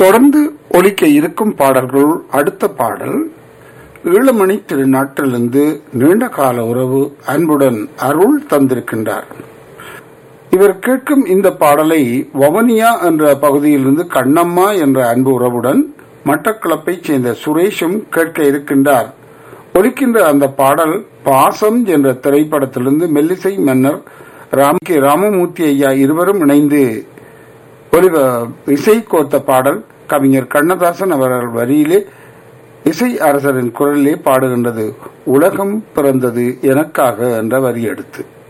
தொடர்ந்து ஒலிக்க இருக்கும் பாடல்கள். அடுத்த பாடல் ஈழமணி திருநாட்டிலிருந்து நீண்ட கால உறவு அன்புடன் அருள் தந்திருக்கின்றார். இவர் கேட்கும் இந்த பாடலை வவனியா என்ற பகுதியிலிருந்து கண்ணம்மா என்ற அன்பு உறவுடன் மட்டக்களப்பைச் சேர்ந்த சுரேஷும் கேட்க இருக்கின்றார். ஒலிக்கின்ற அந்த பாடல் பாசம் என்ற திரைப்படத்திலிருந்து மெல்லிசை மன்னர் ராமமூர்த்தி ஐயா இருவரும் இணைந்து இசை கோர்த்த பாடல். கவிஞர் கண்ணதாசன் அவர்கள் வரியிலே இசை அரசரின் குரலிலே பாடுகின்றது. உலகம் பிறந்தது எனக்காக என்ற வரி எடுத்து